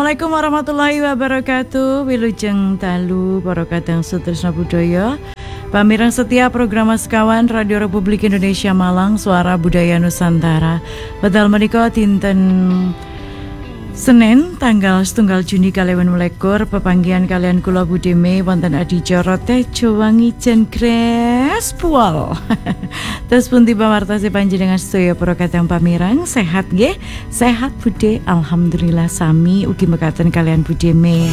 Assalamualaikum warahmatullahi wabarakatuh. Wilujeng dalu para kadang sutresna budaya. Pamirang setia program sekawan Radio Republik Indonesia Malang, Suara Budaya Nusantara. Wedal menika dinten Senin tanggal 1 Juni kaliwan melekor pepanggihan kalian kula budeme wonten adicara Tejo Wangi Jen Grespual. Terus pun tiba martasi panjenengan sedaya para kadang pamirang sehat nggih? Sehat Bude, alhamdulillah sami ugi mekaten kalian budeme.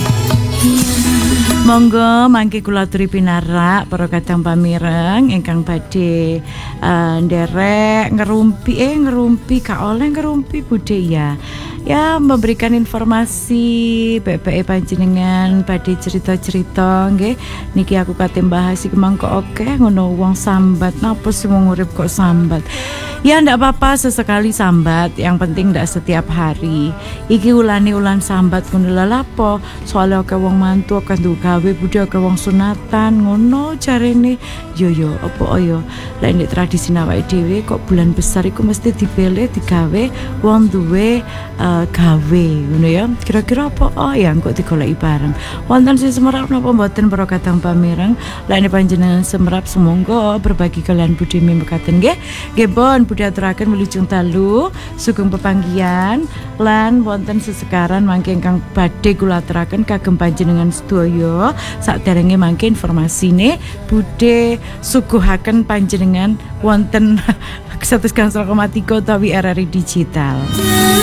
Monggo mangke kula aturi pinarak para kadang pamireng ingkang badhe nderek ngerumpi ka oleh ngerumpi Bude ya memberikan informasi BPE panjenengan badhe cerita-cerita nggih niki aku kate bahas iki mangko oke ngono wong sambat napa sing urip kok sambat ya ndak apa-apa sesekali sambat yang penting ndak setiap hari iki ulan sambat ngono lapo soalnya ke wong mantu kan gawe budhe ke wong sunatan ngono jarene yo apa yo lek nek tradisi awake dhewe kok bulan besar iku mesti dipilih digawe wong duwe gawe ngono ya kira-kira apa ya kok digoleki bareng wonten sing semerap napa mboten para kadang pamireng lek nek panjenengan semerap semonggo berbagi kalian budi mekaten nggih bon budi aturaken wilujeng dalu sugeng pepanggihan lan wonten sesekaran mangke ingkang badhe kula aturaken kagem panjenengan sedaya saderenge mangke informasine budhe suguhaken panjenengan wonten 100,3 utawi RRI digital.